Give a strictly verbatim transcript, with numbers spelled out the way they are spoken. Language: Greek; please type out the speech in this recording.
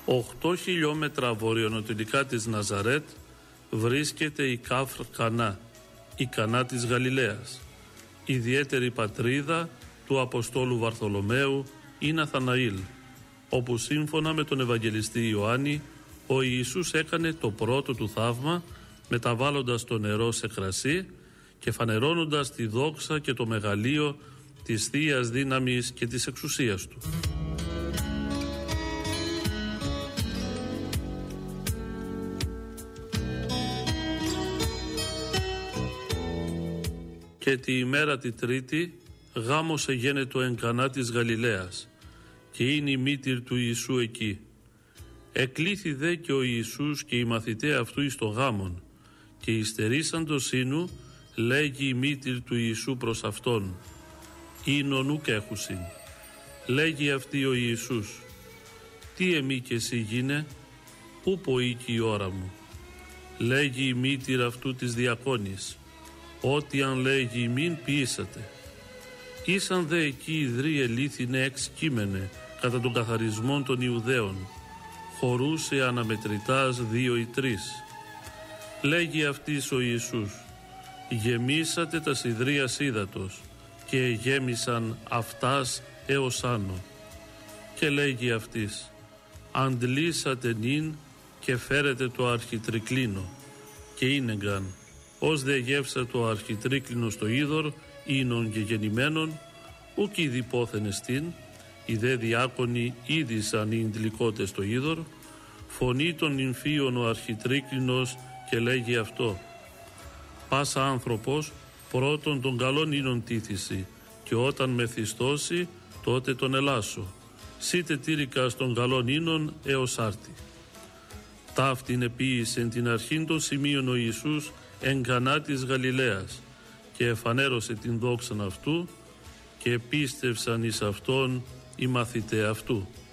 Οχτώ χιλιόμετρα βορειοανατολικά της Ναζαρέτ βρίσκεται η Κάφρ Κανά, η Κανά της Γαλιλαίας, ιδιαίτερη πατρίδα του Αποστόλου Βαρθολομαίου ή Ναθαναήλ, όπου σύμφωνα με τον Ευαγγελιστή Ιωάννη ο Ιησούς έκανε το πρώτο του θαύμα μεταβάλλοντας το νερό σε κρασί και φανερώνοντας τη δόξα και το μεγαλείο της Θείας Δύναμης και της εξουσίας του. Και τη ημέρα τη Τρίτη γάμος εγένετο εν Κανά της Γαλιλαίας και είναι η μήτηρ του Ιησού εκεί. Εκλήθη δε και ο Ιησούς και οι μαθηταί αυτού εις το γάμον και υστερήσαντος ίνου λέγει η μήτηρ του Ιησού προς αυτόν, «Ίνον ουκ έχουσιν». Λέγει αυτή ο Ιησούς, «Τι εμεί και εσύ γίνε, πού ποήκει η ώρα μου». Λέγει η μήτηρ αυτού της διακόνης, «Ό,τι αν λέγει μην ποιήσατε». Ήσαν δε εκεί ιδρύ ελήθινε εξ κείμενε κατά τον καθαρισμό των Ιουδαίων, χωρούσε αναμετρητάς δύο ή τρεις. Λέγει αυτής ο Ιησούς, «Γεμίσατε τα σιδρίας ύδατος και γέμισαν αυτάς έως άνω». Και λέγει αυτής, «Αντλήσατε νυν και φέρετε το αρχιτρικλίνο». Και ίνεγκαν, ως δε γεύσα το αρχιτρίκλινο στο είδωρ ίνων και γεννημένων, ουκ ήδη πόθεν εστίν, οι δε διάκονοι είδησαν οι ντλικότες το είδωρ, φωνεί των νυμφίων ο αρχιτρίκλινος και λέγει αυτό, «Πάσα άνθρωπος πρώτον των καλών ίνων τίθηση και όταν μεθυστώσει τότε τον ελάσω, σήτε τύρικα των καλών ίνων έως άρτη». Ταύτην επίησεν την αρχήν των σημείων ο Ιησούς εν Κανά της Γαλιλαίας και εφανέρωσε την δόξαν αυτού και πίστευσαν εις αυτόν οι μαθηταί αυτού.